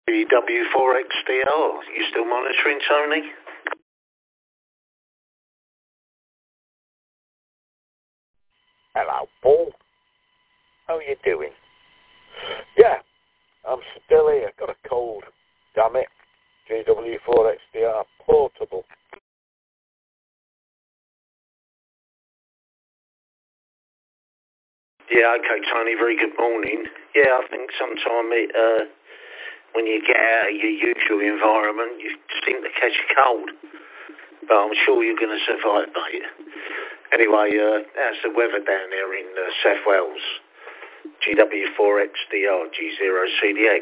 GW4XDR. You still monitoring, Tony? Hello, Paul. How are you doing? Yeah, I'm still here. Got a cold. Damn it. GW4XDR portable. Yeah, okay, Tony, very good morning. Yeah, I think sometime when you get out of your usual environment, you seem to catch a cold. But I'm sure you're going to survive, mate. Anyway, how's the weather down there in South Wales? GW4XDR, G0CDX.